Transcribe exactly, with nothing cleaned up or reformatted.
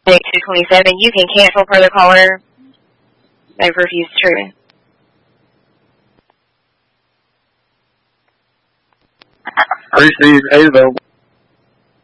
two twenty-seven, you can cancel per the caller. They've refused treatment. Receive eight available.